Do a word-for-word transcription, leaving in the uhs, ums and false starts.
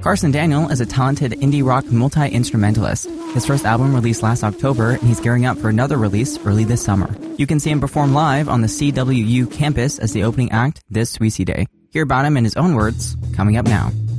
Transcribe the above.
Carson Daniel is a talented indie rock multi-instrumentalist. His first album released last October, and he's gearing up for another release early this summer. You can see him perform live on the C W U campus as the opening act this Sweezy Day. Hear about him in his own words, coming up now.